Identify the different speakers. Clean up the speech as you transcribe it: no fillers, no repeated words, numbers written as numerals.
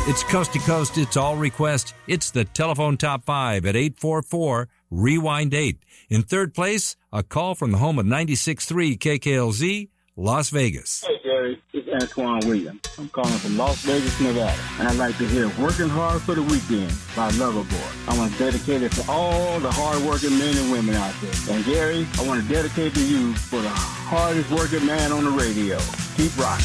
Speaker 1: It's coast to coast. It's all request. It's the telephone top 5 at 844-REWIND-8. In third place, a call from the home of 96.3 KKLZ, Las Vegas.
Speaker 2: Hey, Gary. It's Antoine Williams. I'm calling from Las Vegas, Nevada. And I'd like to hear Working Hard for the Weekend by Loverboy. I want to dedicate it to all the hard-working men and women out there. And, Gary, I want to dedicate to you for the hardest working man on the radio. Keep rocking.